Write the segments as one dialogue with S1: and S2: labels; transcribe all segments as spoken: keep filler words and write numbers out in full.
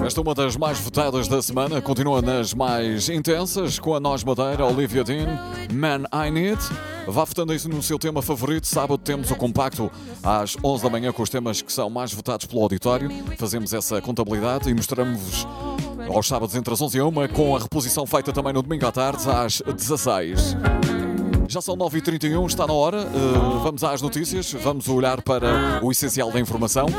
S1: Esta é uma das mais votadas da semana, continua nas mais intensas, com a Nós Madeira, Olivia Dean, Man I Need. Vá votando isso no seu tema favorito. Sábado temos o compacto às onze da manhã com os temas que são mais votados pelo auditório. Fazemos essa contabilidade e mostramos-vos aos sábados entre as onze e uma, com a reposição feita também no domingo à tarde às dezasseis. Já são nove e trinta e um, está na hora. Uh, vamos às notícias, vamos olhar para o essencial da informação.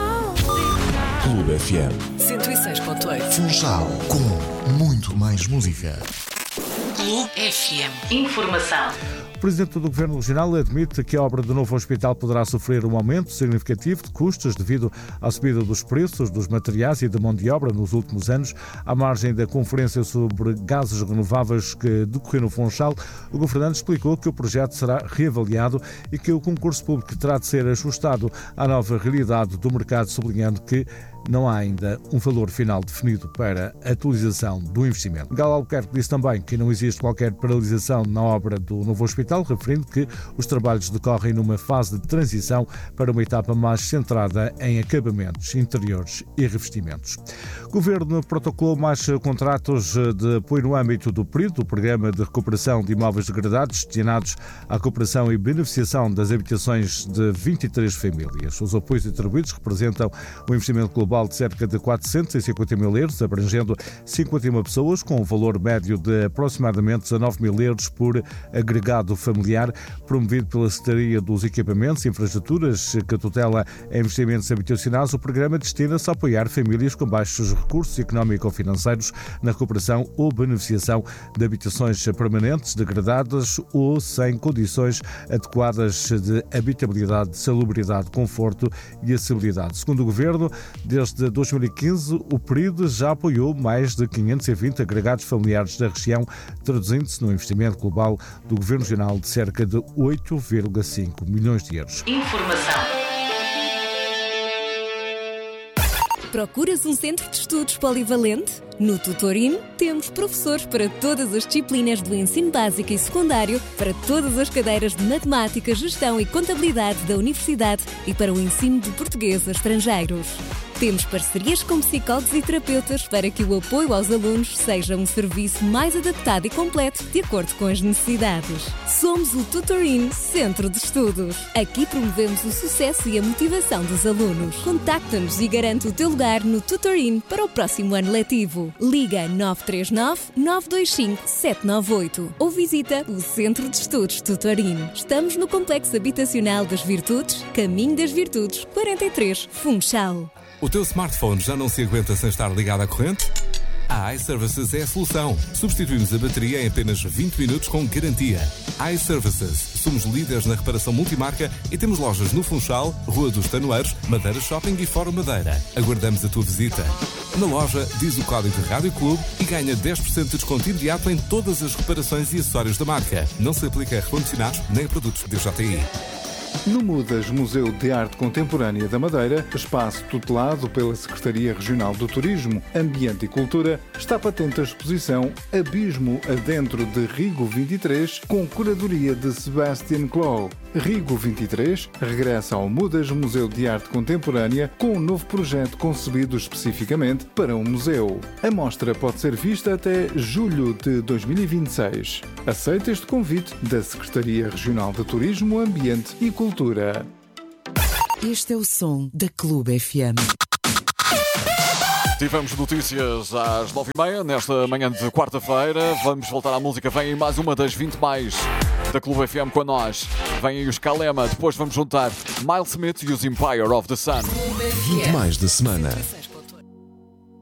S2: Clube F M
S3: cento e seis ponto oito.
S2: Funchal, com muito mais música.
S3: Clube F M. Informação.
S4: O Presidente do Governo Regional admite que a obra do novo hospital poderá sofrer um aumento significativo de custos devido à subida dos preços dos materiais e da mão de obra nos últimos anos. À margem da conferência sobre gases renováveis que decorreu no Funchal, o governante explicou que o projeto será reavaliado e que o concurso público terá de ser ajustado à nova realidade do mercado, sublinhando que não há ainda um valor final definido para a atualização do investimento. Gal Albuquerque disse também que não existe qualquer paralisação na obra do novo hospital, referindo que os trabalhos decorrem numa fase de transição para uma etapa mais centrada em acabamentos interiores e revestimentos. O Governo protocolou mais contratos de apoio no âmbito do P R I D, o Programa de Recuperação de Imóveis Degradados, destinados à recuperação e beneficiação das habitações de vinte e três famílias. Os apoios atribuídos representam um investimento global de cerca de quatrocentos e cinquenta mil euros, abrangendo cinquenta e uma pessoas, com um valor médio de aproximadamente dezanove mil euros por agregado familiar, promovido pela Secretaria dos Equipamentos e Infraestruturas, que tutela investimentos habitacionais. O programa destina-se a apoiar famílias com baixos recursos económico-financeiros na recuperação ou beneficiação de habitações permanentes, degradadas ou sem condições adequadas de habitabilidade, salubridade, conforto e acessibilidade. Segundo o Governo, desde dois mil e quinze, o P R I D já apoiou mais de quinhentos e vinte agregados familiares da região, traduzindo-se no investimento global do Governo Regional de cerca de oito vírgula cinco milhões de euros.
S3: Informação.
S5: Procuras um centro de estudos polivalente? No Tutorin temos professores para todas as disciplinas do ensino básico e secundário, para todas as cadeiras de matemática, gestão e contabilidade da universidade e para o ensino de português a estrangeiros. Temos parcerias com psicólogos e terapeutas para que o apoio aos alunos seja um serviço mais adaptado e completo de acordo com as necessidades. Somos o Tutorin Centro de Estudos. Aqui promovemos o sucesso e a motivação dos alunos. Contacta-nos e garante o teu lugar no Tutorin para o próximo ano letivo. Liga nove três nove, nove dois cinco, sete nove oito ou visita o Centro de Estudos Tutorin. Estamos no Complexo Habitacional das Virtudes, Caminho das Virtudes, quarenta e três, Funchal.
S6: O teu smartphone já não se aguenta sem estar ligado à corrente? A iServices é a solução. Substituímos a bateria em apenas vinte minutos com garantia. iServices. Somos líderes na reparação multimarca e temos lojas no Funchal, Rua dos Tanoeiros, Madeira Shopping e Fórum Madeira. Aguardamos a tua visita. Na loja, diz o código de Rádio Clube e ganha dez por cento de desconto imediato em todas as reparações e acessórios da marca. Não se aplica a recondicionados nem a produtos D J I.
S7: No Mudas Museu de Arte Contemporânea da Madeira, espaço tutelado pela Secretaria Regional do Turismo, Ambiente e Cultura, está patente a exposição Abismo Adentro de Rigo vinte e três, com curadoria de Sebastian Clow. Rigo vinte e três regressa ao Mudas Museu de Arte Contemporânea com um novo projeto concebido especificamente para um museu. A mostra pode ser vista até julho de dois mil e vinte e seis. Aceita este convite da Secretaria Regional de Turismo, Ambiente e Cultura.
S3: Este é o som da Clube F M.
S1: Tivemos notícias às nove e meia, nesta manhã de quarta-feira. Vamos voltar à música. Vem aí mais uma das vinte mais da Clube F M com a nós. Vem aí os Kalema. Depois vamos juntar Miles Smith e os Empire of the Sun.
S2: vinte mais da semana.